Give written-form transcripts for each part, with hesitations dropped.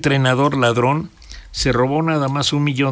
entrenador ladrón se robó nada más $1 millón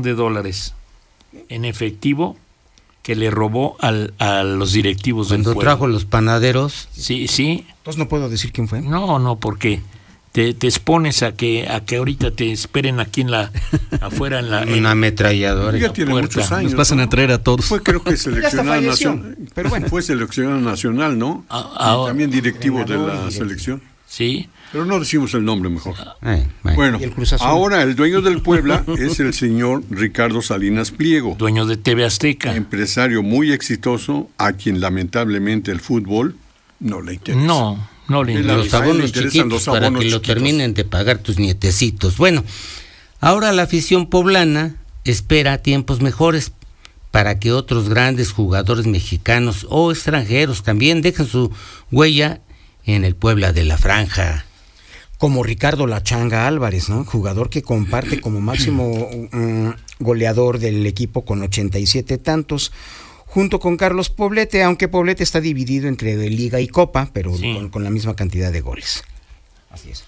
en efectivo que le robó a los directivos del pueblo. Cuando trajo los panaderos. Sí. Entonces no puedo decir quién fue. No, porque te expones a que ahorita te esperen aquí afuera en una ametralladora. Ya tiene puerta. muchos años. Nos pasan a traer a todos. Fue, creo que seleccionado nacional. Pero bueno. Fue seleccionado nacional, ¿no? Ahora, y también directivo de la selección. Sí. Pero no decimos el nombre mejor. Bueno. Y el Cruz Azul. Ahora el dueño del Puebla es el señor Ricardo Salinas Pliego, Dueño de TV Azteca. empresario muy exitoso, a quien lamentablemente el fútbol no le interesa. No le interesa. Los abonos chiquitos para que lo terminen de pagar tus nietecitos. Bueno, ahora la afición poblana espera tiempos mejores para que otros grandes jugadores mexicanos o extranjeros también dejen su huella en el Puebla de la Franja. Como Ricardo La Changa Álvarez, ¿no? Jugador que comparte como máximo goleador del equipo con 87 tantos, junto con Carlos Poblete, aunque Poblete está dividido entre Liga y Copa, pero sí, con la misma cantidad de goles. Así es.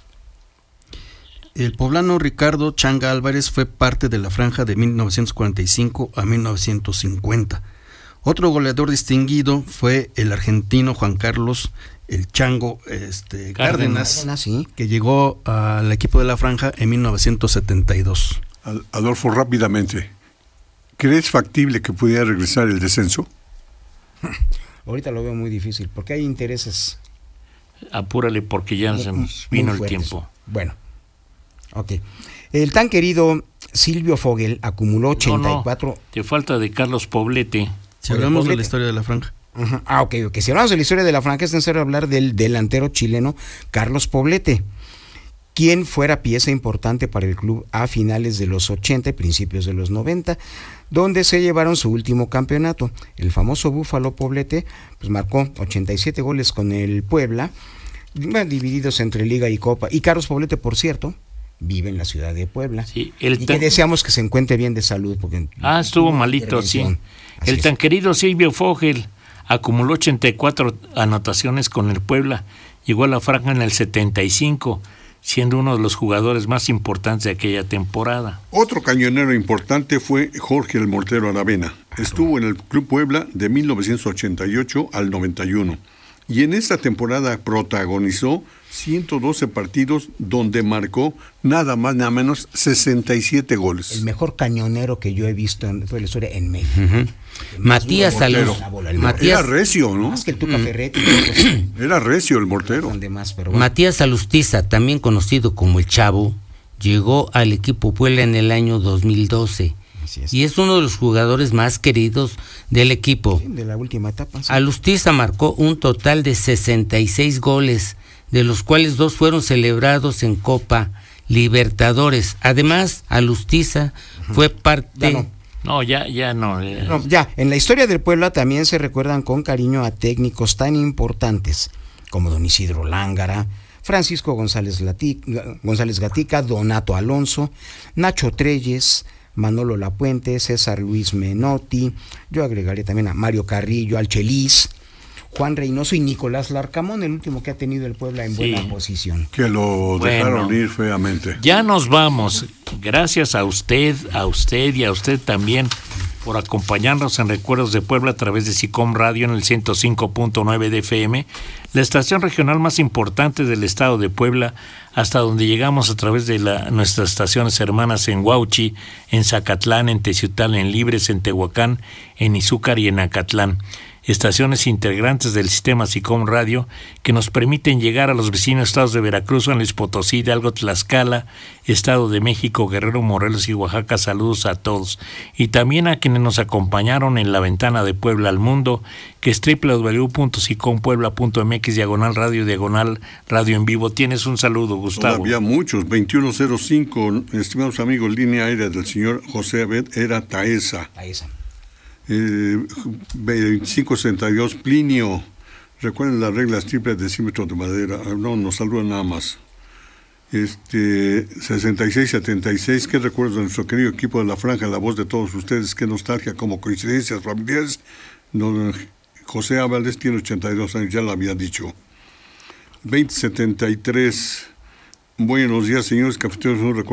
El poblano Ricardo Changa Álvarez fue parte de la franja de 1945 a 1950. Otro goleador distinguido fue el argentino Juan Carlos el Chango Cárdenas, sí, que llegó al equipo de la franja en 1972. Adolfo, rápidamente, ¿crees factible que pudiera regresar el descenso? Ahorita lo veo muy difícil, porque hay intereses. Apúrale porque ya se nos vino el tiempo. Bueno, ok. El tan querido Silvio Fogel acumuló 84... No, te falta de Carlos Poblete. Si hablamos de la historia de la franja. Uh-huh. Ok. Si hablamos de la historia de la franja, es necesario hablar del delantero chileno Carlos Poblete, quien fuera pieza importante para el club a finales de los 80 y principios de los 90, donde se llevaron su último campeonato. El famoso Búfalo Poblete pues marcó 87 goles con el Puebla, divididos entre Liga y Copa. Y Carlos Poblete, por cierto, vive en la ciudad de Puebla. Sí, y que deseamos que se encuentre bien de salud. Porque estuvo malito, sí. El tan querido Silvio Fogel acumuló 84 anotaciones con el Puebla, llegó a la franja en el 75, siendo uno de los jugadores más importantes de aquella temporada. Otro cañonero importante fue Jorge el Mortero Aravena. Estuvo en el Club Puebla de 1988 al 91. Y en esta temporada protagonizó 112 partidos donde marcó nada más nada menos 67 goles. El mejor cañonero que yo he visto en toda la historia en México. Uh-huh. Matías Saluz. Era recio, ¿no? Más que el Tuca Ferretti. Era recio el Mortero. Bueno. Matías Salustiza, también conocido como el Chavo, llegó al equipo Puebla en el año 2012. Y es uno de los jugadores más queridos del equipo. Sí, de la última etapa. Sí. Alustiza marcó un total de 66 goles, de los cuales 2 fueron celebrados en Copa Libertadores. Además, Alustiza fue parte... Ya no. Ya, en la historia del Puebla también se recuerdan con cariño a técnicos tan importantes como don Isidro Lángara, Francisco González Gatica, Donato Alonso, Nacho Treyes, Manolo Lapuente, César Luis Menotti, yo agregaré también a Mario Carrillo, al Chelis, Juan Reynoso y Nicolás Larcamón, el último que ha tenido el Puebla en buena posición. Que lo dejaron ir feamente. Ya nos vamos. Gracias a usted y a usted también por acompañarnos en Recuerdos de Puebla a través de SICOM Radio en el 105.9 de FM, la estación regional más importante del estado de Puebla, hasta donde llegamos a través de nuestras estaciones hermanas en Huauchi, en Zacatlán, en Teciutlán, en Libres, en Tehuacán, en Izúcar y en Acatlán. Estaciones integrantes del sistema SICOM Radio que nos permiten llegar a los vecinos estados de Veracruz, San Luis Potosí, Hidalgo, Tlaxcala, Estado de México, Guerrero, Morelos y Oaxaca. Saludos a todos. Y también a quienes nos acompañaron en la ventana de Puebla al mundo, que es www.sicompuebla.mx/radio en vivo. Tienes un saludo, Gustavo. Había muchos, 2105, estimados amigos, línea aérea del señor José Abed era Taesa. 2562 Plinio, recuerden las reglas triples decímetros de madera, no, nos saludan nada más. 6676, qué recuerdos de nuestro querido equipo de la franja, la voz de todos ustedes, qué nostalgia, como coincidencias familiares. José Valdés tiene 82 años, ya lo había dicho. 2073, buenos días señores cafeteros, un recuerdo